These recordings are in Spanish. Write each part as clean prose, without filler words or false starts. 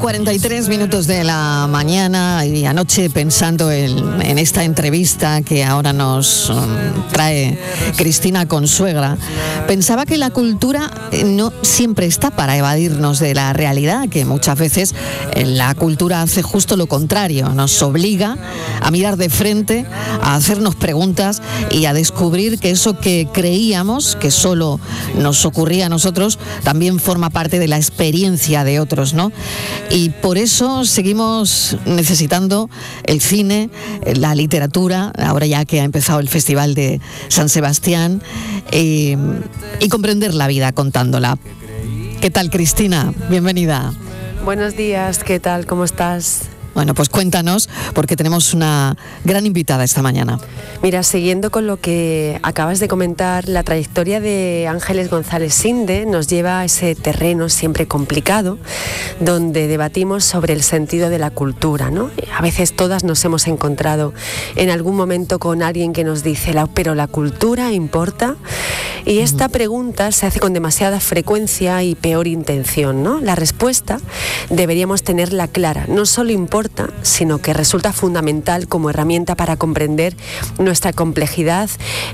8:43 de la mañana, y anoche pensando en esta entrevista que ahora nos trae Cristina Consuegra, pensaba que la cultura no siempre está para evadirnos de la realidad, que muchas veces la cultura hace justo lo contrario, nos obliga a mirar de frente, a hacernos preguntas y a descubrir que eso que creíamos que solo nos ocurría a nosotros también forma parte de la experiencia de otros, ¿no? Y por eso seguimos necesitando el cine, la literatura, ahora ya que ha empezado el Festival de San Sebastián, y comprender la vida contándola. ¿Qué tal, Cristina? Bienvenida. Buenos días, ¿qué tal? ¿Cómo estás? Bueno, pues cuéntanos, porque tenemos una gran invitada esta mañana. Mira, siguiendo con lo que acabas de comentar, la trayectoria de Ángeles González Sinde nos lleva a ese terreno siempre complicado, donde debatimos sobre el sentido de la cultura, ¿no? A veces todas nos hemos encontrado en algún momento con alguien que nos dice, ¿pero la cultura importa? Y esta pregunta se hace con demasiada frecuencia y peor intención, ¿no? La respuesta deberíamos tenerla clara, no solo importa, sino que resulta fundamental como herramienta para comprender nuestra complejidad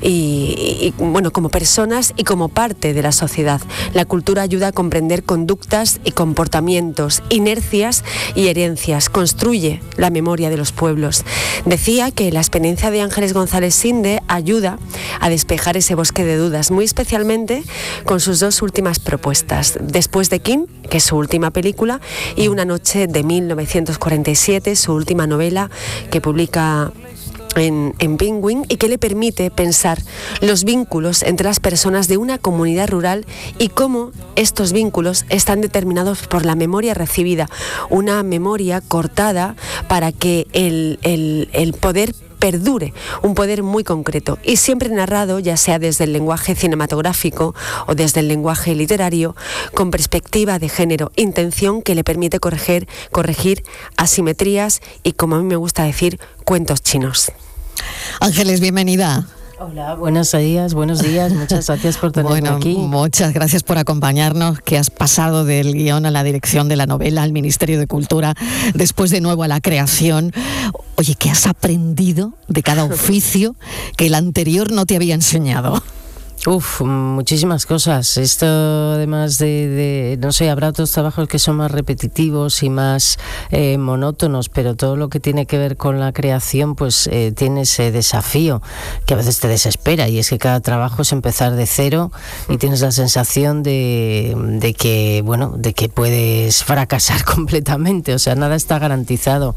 y como personas y como parte de la sociedad. La cultura ayuda a comprender conductas y comportamientos, inercias y herencias, construye la memoria de los pueblos. Decía que la experiencia de Ángeles González Sinde ayuda a despejar ese bosque de dudas, muy especialmente con sus dos últimas propuestas, Después de King, que es su última película, y Una noche de 1947, su última novela que publica en Penguin, y que le permite pensar los vínculos entre las personas de una comunidad rural y cómo estos vínculos están determinados por la memoria recibida, una memoria cortada para que el poder perdure, un poder muy concreto y siempre narrado, ya sea desde el lenguaje cinematográfico o desde el lenguaje literario, con perspectiva de género, intención que le permite corregir asimetrías y, como a mí me gusta decir, cuentos chinos. Ángeles, bienvenida. Hola, buenos días, muchas gracias por tenerme aquí. Muchas gracias por acompañarnos, que has pasado del guión a la dirección de la novela, al Ministerio de Cultura, después de nuevo a la creación. Oye, ¿qué has aprendido de cada oficio que el anterior no te había enseñado? Muchísimas cosas. Esto, además de no sé, habrá otros trabajos que son más repetitivos y más monótonos, pero todo lo que tiene que ver con la creación, pues tiene ese desafío que a veces te desespera, y es que cada trabajo es empezar de cero y tienes la sensación de que puedes fracasar completamente, o sea, nada está garantizado.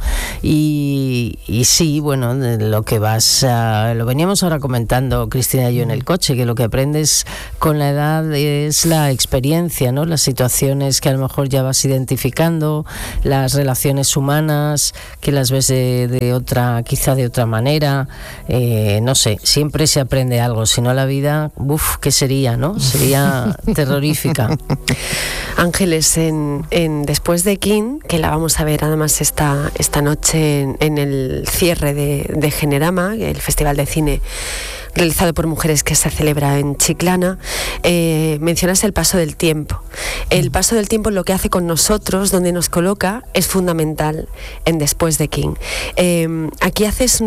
Y sí, bueno, lo que lo veníamos ahora comentando Cristina y yo en el coche, que lo que aprendes con la edad es la experiencia, ¿no? Las situaciones que a lo mejor ya vas identificando, las relaciones humanas que las ves de otra manera, no sé, siempre se aprende algo, si no la vida, ¿qué sería, no? Sería terrorífica. Ángeles, en Después de King, que la vamos a ver además esta noche en el cierre de Generama, el Festival de Cine realizado por mujeres que se celebra en Chiclana, mencionas el paso del tiempo. El paso del tiempo, lo que hace con nosotros, donde nos coloca, es fundamental en Después de King. Aquí haces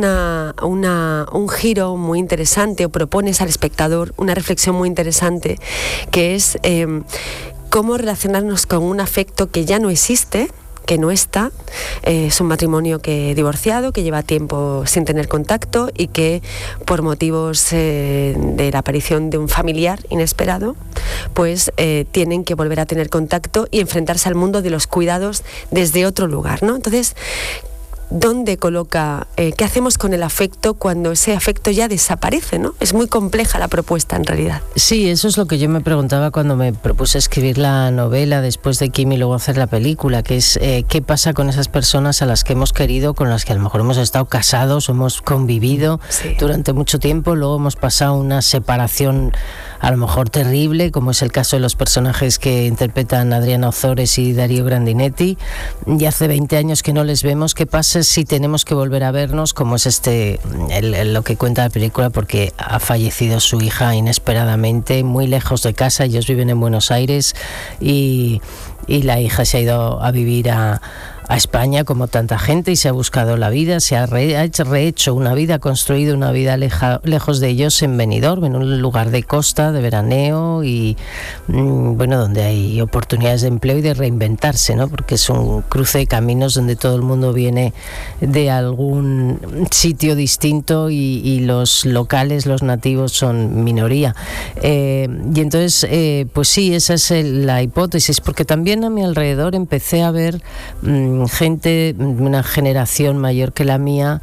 un giro muy interesante, o propones al espectador una reflexión muy interesante, que es cómo relacionarnos con un afecto que ya no existe, que no está, es un matrimonio divorciado, que lleva tiempo sin tener contacto y que por motivos de la aparición de un familiar inesperado, pues tienen que volver a tener contacto y enfrentarse al mundo de los cuidados desde otro lugar, ¿no? Entonces, ¿dónde coloca, qué hacemos con el afecto cuando ese afecto ya desaparece, ¿no? Es muy compleja la propuesta en realidad. Sí, eso es lo que yo me preguntaba cuando me propuse escribir la novela Después de Kim y luego hacer la película, que es qué pasa con esas personas a las que hemos querido, con las que a lo mejor hemos estado casados, hemos convivido durante mucho tiempo, luego hemos pasado una separación a lo mejor terrible, como es el caso de los personajes que interpretan Adriana Ozores y Darío Grandinetti, y hace 20 años que no les vemos. ¿Qué pasa si tenemos que volver a vernos, como es lo que cuenta la película, porque ha fallecido su hija inesperadamente, muy lejos de casa, ellos viven en Buenos Aires, y y la hija se ha ido a vivir a España como tanta gente y se ha buscado la vida, se ha rehecho una vida, ha construido una vida lejos de ellos en Benidorm, en un lugar de costa, de veraneo y bueno, donde hay oportunidades de empleo y de reinventarse, ¿no? Porque es un cruce de caminos donde todo el mundo viene de algún sitio distinto y los locales, los nativos son minoría. Y entonces, pues sí, esa es la hipótesis, porque también a mi alrededor empecé a ver gente de una generación mayor que la mía,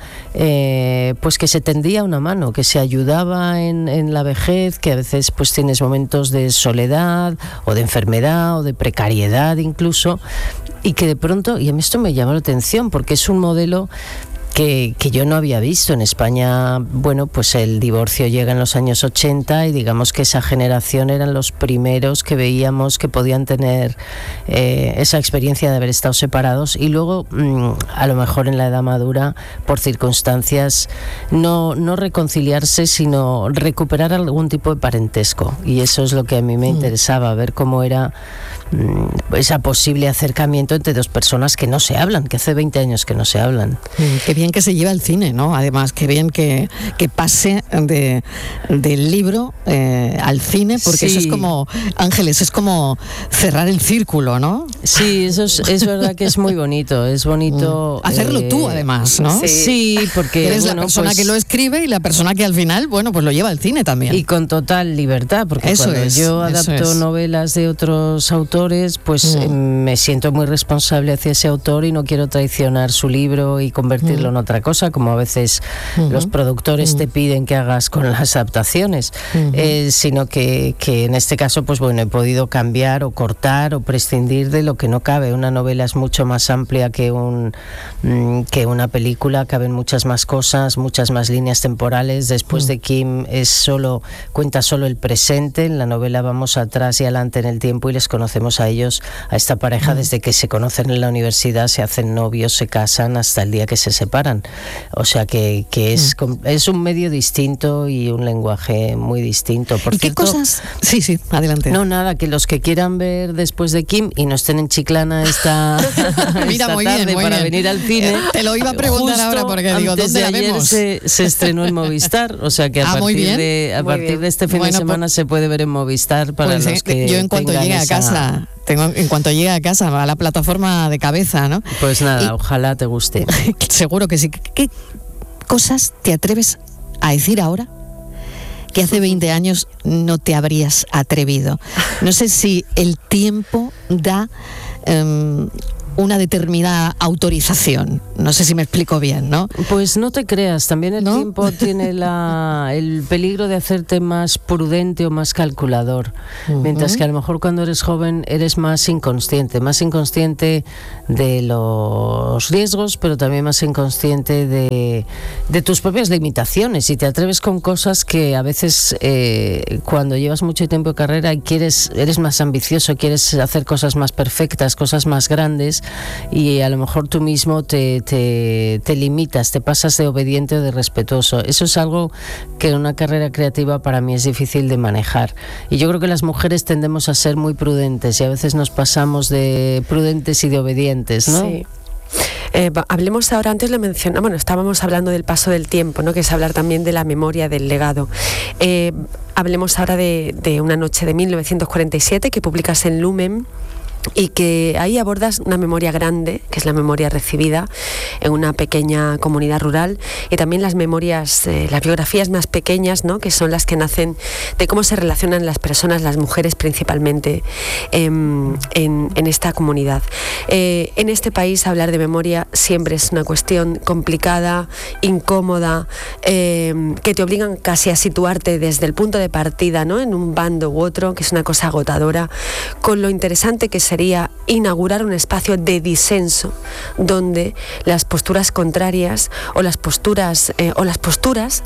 pues que se tendía una mano, que se ayudaba en la vejez, que a veces pues tienes momentos de soledad o de enfermedad o de precariedad incluso, y que de pronto, y a mí esto me llamó la atención porque es un modelo que yo no había visto en España. Bueno, pues el divorcio llega en los años 80 y digamos que esa generación eran los primeros que veíamos que podían tener esa experiencia de haber estado separados y luego a lo mejor en la edad madura por circunstancias no reconciliarse, sino recuperar algún tipo de parentesco, y eso es lo que a mí me interesaba, ver cómo era esa posible acercamiento entre dos personas que no se hablan, que hace 20 años que no se hablan. Qué bien que se lleva al cine, ¿no? Además, qué bien que pase del libro al cine, porque eso es como, Ángeles, es como cerrar el círculo, ¿no? Sí, eso es verdad que es muy bonito, es bonito. Hacerlo tú, además, ¿no? Sí, porque eres la persona que lo escribe y la persona que al final, bueno, pues lo lleva al cine también. Y con total libertad, porque cuando yo adapto novelas de otros autores, pues me siento muy responsable hacia ese autor y no quiero traicionar su libro y convertirlo en otra cosa, como a veces los productores te piden que hagas con las adaptaciones, sino que en este caso, pues bueno, he podido cambiar o cortar o prescindir de lo que no cabe. Una novela es mucho más amplia que una película, caben muchas más cosas, muchas más líneas temporales. Después de Kim cuenta solo el presente. En la novela vamos atrás y adelante en el tiempo y les conocemos a ellos, a esta pareja, desde que se conocen en la universidad, se hacen novios, se casan hasta el día que se separan. O sea que es un medio distinto y un lenguaje muy distinto. Por cierto, ¿qué cosas? Sí, adelante. No, nada, que los que quieran ver Después de Kim y no estén en Chiclana esta tarde para venir al cine. Te lo iba a preguntar ahora porque digo, ¿dónde la vemos? Se estrenó en Movistar, o sea que a partir de este fin de semana se puede ver en Movistar para los que yo en cuanto llegue a casa. En cuanto llegue a casa, va a la plataforma de cabeza, ¿no? Pues nada, ojalá te guste. Seguro que sí. ¿Qué cosas te atreves a decir ahora que hace 20 años no te habrías atrevido? No sé si el tiempo da una determinada autorización. No sé si me explico bien, ¿no? Pues no te creas, también el tiempo tiene el peligro de hacerte más prudente o más calculador, mientras que a lo mejor cuando eres joven eres más inconsciente de los riesgos, pero también más inconsciente de tus propias limitaciones, y te atreves con cosas que a veces cuando llevas mucho tiempo de carrera y eres más ambicioso, quieres hacer cosas más perfectas, cosas más grandes, y a lo mejor tú mismo te limitas, te pasas de obediente o de respetuoso. Eso es algo que en una carrera creativa para mí es difícil de manejar, y yo creo que las mujeres tendemos a ser muy prudentes y a veces nos pasamos de prudentes y de obedientes, ¿no? Sí. Hablemos ahora, antes lo mencionaba, bueno, estábamos hablando del paso del tiempo, ¿no? Que es hablar también de la memoria, del legado. Hablemos ahora de Una noche de 1947 que publicas en Lumen, y que ahí abordas una memoria grande, que es la memoria recibida en una pequeña comunidad rural, y también las memorias, las biografías más pequeñas, ¿no? Que son las que nacen de cómo se relacionan las personas, las mujeres principalmente, en esta comunidad. En este país hablar de memoria siempre es una cuestión complicada, incómoda, que te obligan casi a situarte desde el punto de partida, ¿no? En un bando u otro, que es una cosa agotadora, con lo interesante que sería inaugurar un espacio de disenso donde las posturas contrarias o las posturas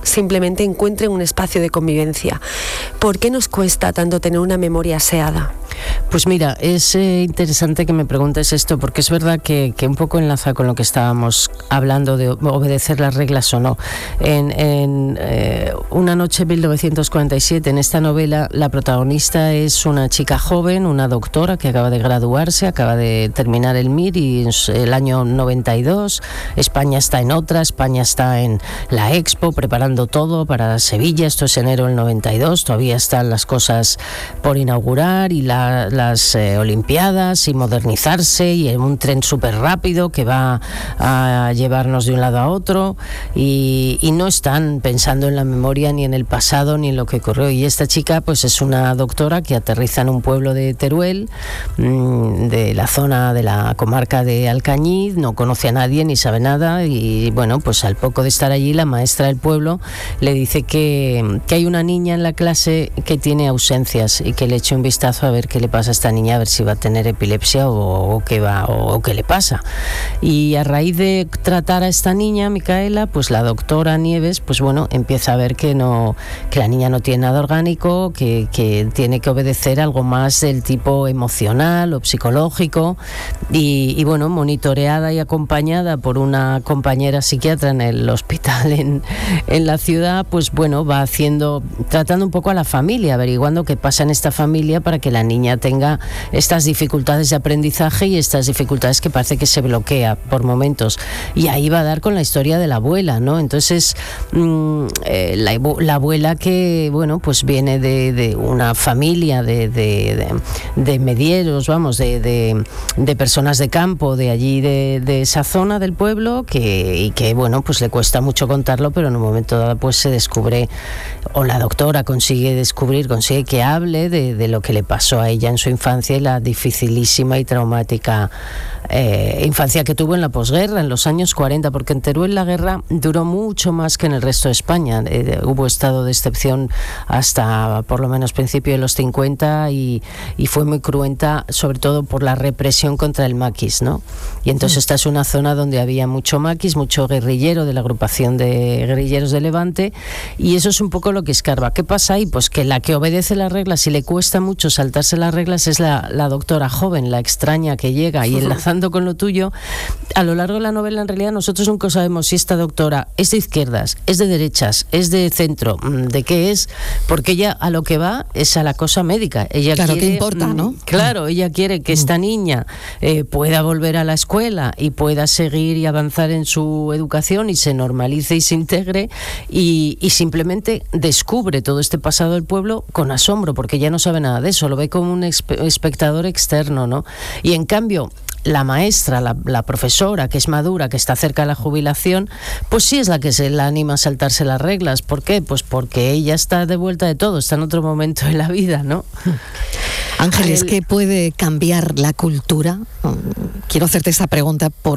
simplemente encuentren un espacio de convivencia. ¿Por qué nos cuesta tanto tener una memoria aseada? Pues mira, es interesante que me preguntes esto, porque es verdad que un poco enlaza con lo que estábamos hablando de obedecer las reglas o no. En Una noche en 1947, en esta novela, la protagonista es una chica joven, una doctora que acaba de graduarse, acaba de terminar el MIR, y el año 92, España está en otra, España está en la Expo, preparando todo para Sevilla. Esto es enero del 92, todavía están las cosas por inaugurar y las Olimpiadas y modernizarse, y en un tren súper rápido que va a llevarnos de un lado a otro, y no están pensando en la memoria ni en el pasado ni en lo que ocurrió. Y esta chica pues es una doctora que aterriza en un pueblo de Teruel, de la zona de la comarca de Alcañiz, no conoce a nadie ni sabe nada, y bueno, pues al poco de estar allí, la maestra del pueblo le dice que hay una niña en la clase que tiene ausencias y que le eche un vistazo a ver qué le pasa a esta niña, a ver si va a tener epilepsia o qué le pasa. Y a raíz de tratar a esta niña, Micaela, pues la doctora Nieves, pues bueno, empieza a ver que la niña no tiene nada orgánico, que tiene que obedecer algo más del tipo emocional o psicológico, y bueno, monitoreada y acompañada por una compañera psiquiatra en el hospital en la ciudad, pues bueno, va tratando un poco a la familia, averiguando qué pasa en esta familia para que la niña tenga estas dificultades de aprendizaje y estas dificultades que parece que se bloquea por momentos. Y ahí va a dar con la historia de la abuela, ¿no? Entonces, la abuela que, bueno, pues viene de una familia de medieros, vamos, de personas de campo, de allí, de esa zona del pueblo, y que, bueno, pues le cuesta mucho contarlo, pero en un momento dado pues se descubre, o la doctora consigue que hable de lo que le pasó a ella en su infancia y la dificilísima y traumática infancia que tuvo en la posguerra, en los años 40, porque en Teruel la guerra duró mucho más que en el resto de España. Hubo estado de excepción hasta por lo menos principios de los 50, y fue muy cruenta, sobre todo por la represión contra el maquis, ¿no? Y entonces esta es una zona donde había mucho maquis, mucho guerrillero de la agrupación de guerrilleros de Levante, y eso es un poco lo que escarba. ¿Qué pasa ahí? Pues que la que obedece las reglas y le cuesta mucho saltarse las reglas es la doctora joven, la extraña que llega, y enlazando con lo tuyo, a lo largo de la novela en realidad nosotros nunca sabemos si esta doctora es de izquierdas, es de derechas, es de centro, de qué es, porque ella a lo que va es a la cosa médica. Ella claro, quiere, ¿qué importa, no? Claro, ella quiere que esta niña pueda volver a la escuela y pueda seguir y avanzar en su educación y se normalice y se integre, y simplemente descubre todo este pasado del pueblo con asombro, porque ella no sabe nada de eso, lo ve como un espectador externo, ¿no? Y en cambio la maestra, la profesora, que es madura, que está cerca de la jubilación, pues sí es la que se la anima a saltarse las reglas. ¿Por qué? Pues porque ella está de vuelta de todo, está en otro momento de la vida, ¿no? Ángeles, ¿qué puede cambiar la cultura? Quiero hacerte esta pregunta por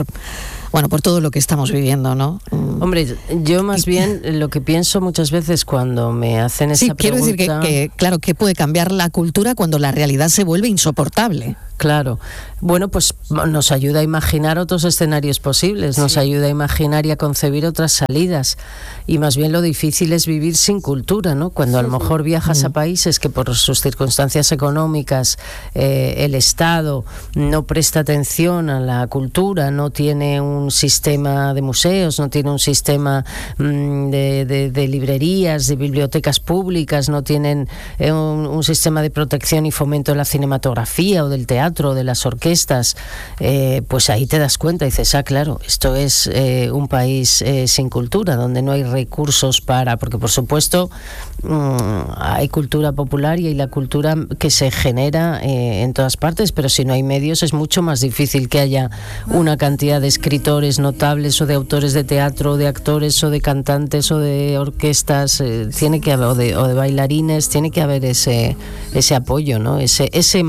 todo lo que estamos viviendo, ¿no? Hombre, yo más bien lo que pienso muchas veces cuando me hacen esa pregunta... Sí, quiero decir claro, ¿qué puede cambiar la cultura cuando la realidad se vuelve insoportable? Claro. Bueno, pues nos ayuda a imaginar otros escenarios posibles, nos ayuda a imaginar y a concebir otras salidas, y más bien lo difícil es vivir sin cultura, ¿no? Cuando a lo mejor viajas a países que por sus circunstancias económicas el Estado no presta atención a la cultura, no tiene un sistema de museos, no tiene un sistema de librerías, de bibliotecas públicas, no tienen un sistema de protección y fomento de la cinematografía o del teatro, de las orquestas, pues ahí te das cuenta y dices, claro, esto es un país sin cultura, donde no hay recursos porque por supuesto hay cultura popular y hay la cultura que se genera en todas partes, pero si no hay medios es mucho más difícil que haya una cantidad de escritores notables o de autores de teatro, o de actores o de cantantes o de orquestas, tiene que haber, o de bailarines, tiene que haber ese apoyo, ¿no? Ese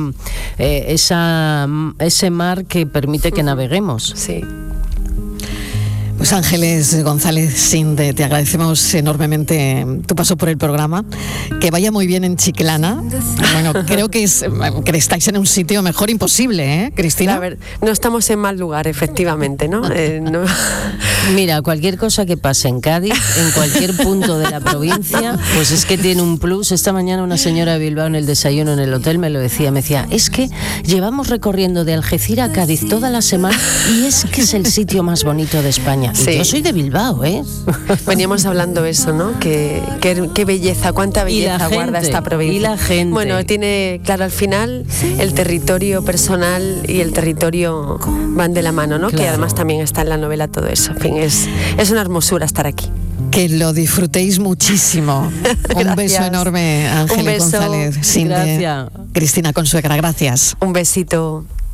mar que permite que naveguemos. Sí. Pues Ángeles González Sinde, te agradecemos enormemente tu paso por el programa. Que vaya muy bien en Chiclana. Bueno, creo que estáis en un sitio mejor imposible, ¿eh, Cristina? A ver, no estamos en mal lugar, efectivamente, ¿no? Mira, cualquier cosa que pase en Cádiz, en cualquier punto de la provincia, pues es que tiene un plus. Esta mañana una señora de Bilbao en el desayuno en el hotel me lo decía, me decía, es que llevamos recorriendo de Algeciras a Cádiz toda la semana y es que es el sitio más bonito de España. Sí. Y yo soy de Bilbao, ¿eh? Veníamos hablando eso, ¿no? Qué belleza, cuánta belleza guarda esta provincia. Y la gente. Bueno, tiene, claro, al final el territorio personal y el territorio van de la mano, ¿no? Claro. Que además también está en la novela todo eso. En fin, es una hermosura estar aquí. Que lo disfrutéis muchísimo. Un beso enorme, Ángeles González Sinde. Gracias. Cristina Consuegra, gracias. Un besito.